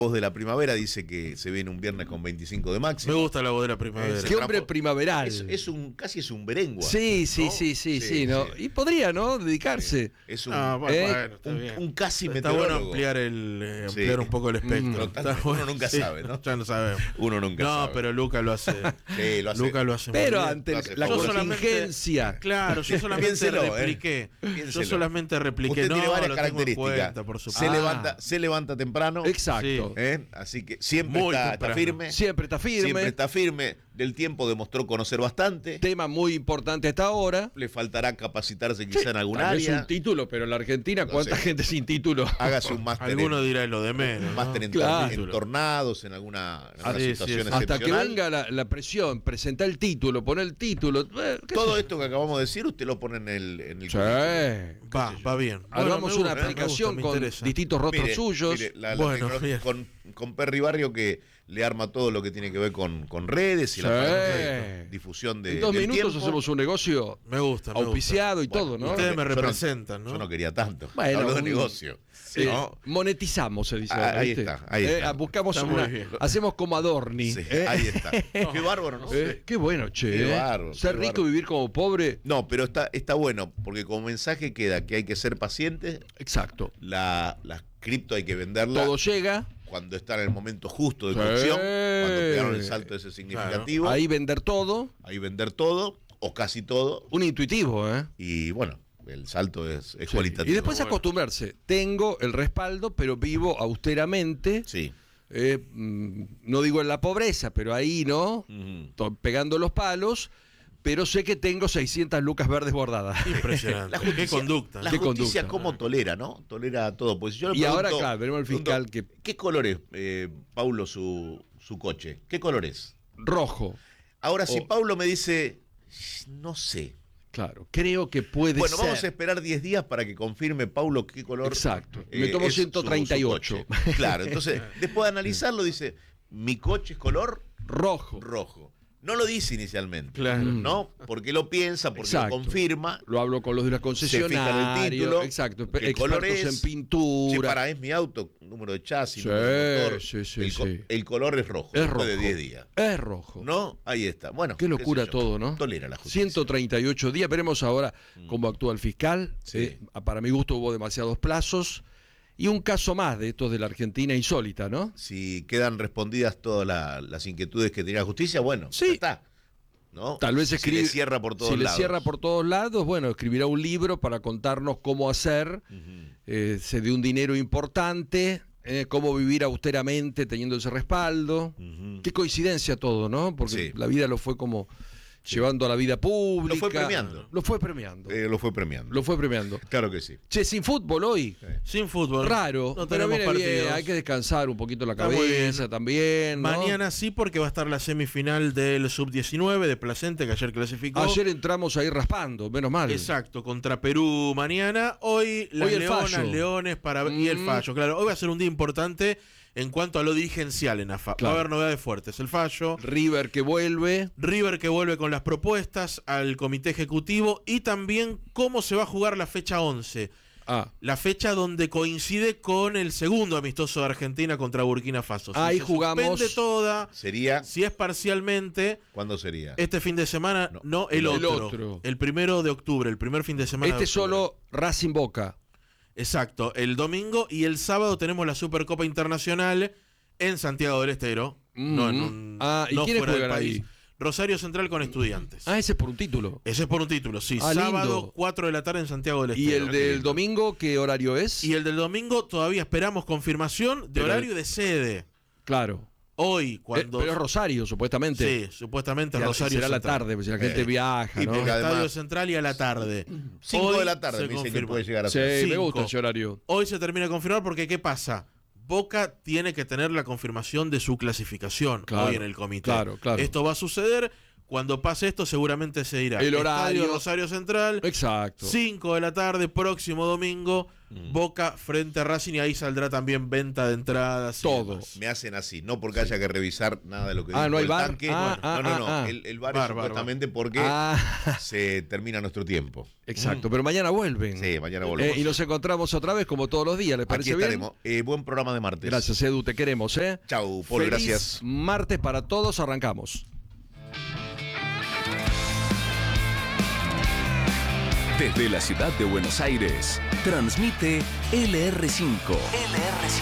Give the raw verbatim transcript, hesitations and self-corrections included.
Voz de la primavera dice que se viene un viernes con veinticinco de máximo. Me gusta la voz de la primavera. Eh, Qué hombre primaveral. Es, es un, casi es un berengua. Sí, sí, ¿no? sí, sí, Sí, sí, ¿no? sí. Y podría, ¿no? Dedicarse. Sí. Es un, Ah, bueno, ¿Eh? bueno, está un, bien. un casi Está meteorólogo. bueno ampliar, el, eh, ampliar Sí. un poco el espectro. Mm. Está Uno bueno. nunca Sí, sabe, ¿no? Ya no sabemos. Uno nunca no, sabe. pero Luca lo hace. Sí, lo hace. Luca lo hace Pero muy bien. ante Lo hace la fabuloso. contingencia. Claro, yo solamente Piénselo, ¿eh? repliqué. Piénselo. Yo solamente repliqué. Usted no, tiene varias lo tengo en características. cuenta, por se, supuesto. levanta, se levanta temprano. Exacto. ¿eh? Así que siempre Muy está, está temprano. firme. Siempre está firme. Siempre está firme. Del tiempo demostró conocer bastante. Tema muy importante hasta ahora. Le faltará capacitarse quizá en algún Tal vez área. un título, pero en la Argentina, No ¿cuánta sé. gente sin título? Hágase un máster Alguno en, dirá lo de menos. un ¿no? máster en, Claro. tor- en tornados, en alguna, en alguna sí, sí, situación sí. Hasta que excepcional. venga la, la presión, presenta el título, pone el título. eh, ¿qué Todo sé esto que acabamos de decir, usted lo pone en el, en el yo? currículum. Sí. Va, va bien. Hagamos Bueno, me una gusta, me aplicación gusta, me con interesa. distintos rostros Mire, suyos. mire, la, la Bueno, tecnología bien. con, con Perry Barrio que le arma todo lo que tiene que ver con, con redes y Sí. la difusión de En dos del minutos tiempo. hacemos un negocio Me gusta, me auspiciado y Bueno, todo, ¿no? Ustedes me Yo no- representan, ¿no? Yo no quería tanto. Bueno, Hablo de un- negocio. Sí, ¿no? monetizamos, se dice. Ah, ahora, ahí ¿viste? está, ahí Eh, está. buscamos Está muy una. bien. Hacemos como Adorni. Sí, ¿eh? ahí está. Qué bárbaro, ¿no? Eh, Qué bueno, che. Qué eh. bárbaro, Ser qué rico bárbaro. y vivir como pobre. No, pero está, está bueno, porque como mensaje queda que hay que ser paciente, Exacto. la, la cripto hay que venderla Todo llega. cuando está en el momento justo de Sí. cocción, cuando pegaron el salto ese significativo, Ahí vender todo. ahí vender todo, o casi todo, Un intuitivo, ¿eh? y bueno, el salto es, es Sí. cualitativo. Y después Bueno. acostumbrarse. Tengo el respaldo, pero vivo austeramente. Sí. eh, mm, no digo en la pobreza, pero ahí, ¿no? Ujú. Estoy pegando los palos, pero sé que tengo seiscientas lucas verdes bordadas. Impresionante. La Qué justicia, conducta. la Qué justicia conducta. cómo tolera, ¿no? Tolera todo. Pues yo le Y ahora, pregunto- claro, veremos el fiscal pregunto, que- ¿Qué color es, eh, Paulo, su, su coche? ¿Qué color es? Rojo. Ahora, si Oh. Paulo me dice, no sé. Claro, creo que puede Bueno, ser. vamos a esperar diez días para que confirme Paulo qué color. Exacto. Me tomo es su- ciento treinta y ocho. su coche. Claro, entonces, después de analizarlo, dice, mi coche es color Rojo. rojo. No lo dice inicialmente. Claro. ¿No? Porque lo piensa, porque Exacto. lo confirma. Lo hablo con los de la Se fijan concesionaria. el título. Exacto. qué color Expertos es. en pintura. Sí, para, es mi auto, número de chasis, Sí, número de motor. sí, sí, el, co- sí. el color es rojo. Es después rojo. de diez días. Es rojo. ¿No? Ahí está. Bueno. Qué locura sé yo. todo, ¿no? Tolera la justicia. ciento treinta y ocho días. Veremos ahora cómo actúa el fiscal. Sí. Eh, para mi gusto hubo demasiados plazos. Y un caso más de estos de la Argentina insólita, ¿no? Si quedan respondidas todas la- las inquietudes que tenía la justicia, bueno, Sí. ya está. ¿No? Tal vez si escribe. le cierra por todos si le lados. cierra por todos lados, bueno, escribirá un libro para contarnos cómo hacer. eh, se dio un dinero importante. eh, cómo vivir austeramente teniendo ese respaldo. Ujú. Qué coincidencia todo, ¿no? Porque Sí. la vida lo fue como llevando a la vida pública. Lo fue premiando. Lo fue premiando. Eh, lo fue premiando. Lo fue premiando. Claro que sí. Che, sin fútbol hoy. Sin fútbol. Raro, No pero tenemos viene partidos. bien, hay que descansar un poquito la Está muy cabeza bien. también, ¿no? Mañana sí, porque va a estar la semifinal del sub diecinueve de Placente, que ayer clasificó. Ayer entramos ahí raspando, menos mal. Exacto, contra Perú mañana. Hoy las Hoy el Leonas, fallo. Leones para y el Mm. fallo. Claro, hoy va a ser un día importante en cuanto a lo dirigencial en AFA. Claro. Va a haber novedades fuertes. El fallo, River que vuelve. River que vuelve con las propuestas al comité ejecutivo y también cómo se va a jugar la fecha once. Ah, La fecha donde coincide con el segundo amistoso de Argentina contra Burkina Faso. Si Ahí se jugamos- suspende toda, Sería. si es parcialmente, ¿Cuándo sería? este fin de semana, no, No, el, el otro, otro. el primero de octubre, el primer fin de semana. este de octubre. solo Racing Boca. Exacto, el domingo y el sábado tenemos la Supercopa Internacional en Santiago del Estero. Mm. No, en un- Ah, ¿y no quiénes fuera del juegan país. ahí? Rosario Central con Estudiantes. Ah, ese es por un título. Ese es por un título, sí. Ah, sábado, lindo. cuatro de la tarde en Santiago del ¿Y Estero. el del domingo qué horario es? Y el del domingo todavía esperamos confirmación de Pero- horario de sede. Claro. Hoy, Eh, cuando... pero es Rosario, supuestamente. Sí, supuestamente Ya Rosario será la Central. tarde, pues si la gente Eh, viaja, y ¿no? porque Estadio además- Central y a la tarde. cinco Hoy de la tarde se me dicen que confirma. puede llegar a Sí, ser. me Cinco. gusta ese horario. Hoy se termina de confirmar porque ¿qué pasa? Boca tiene que tener la confirmación de su clasificación Claro, hoy en el comité. claro, claro. Esto va a suceder Cuando pase esto, seguramente se dirá. El horario. Estadio Rosario Central. Exacto. cinco de la tarde, próximo domingo. Mm. Boca frente a Racing. Y ahí saldrá también venta de entradas. Todo. Me hacen así. No porque haya que revisar nada de lo que ah, dijo no hay el bar. tanque. Ah, no, ah, no, no. ah, El, el bar, bar es bar, supuestamente bar. porque Ah. se termina nuestro tiempo. Exacto. Mm. Pero mañana vuelven. Sí, mañana volvemos. Eh, y nos encontramos otra vez como todos los días. ¿Les parece Aquí bien? estaremos. Eh, buen programa de martes. Gracias, Edu. Te queremos, ¿eh? Chau, Paul. Feliz Gracias. martes para todos. Arrancamos. Desde la ciudad de Buenos Aires, transmite L R cinco. L R cinco.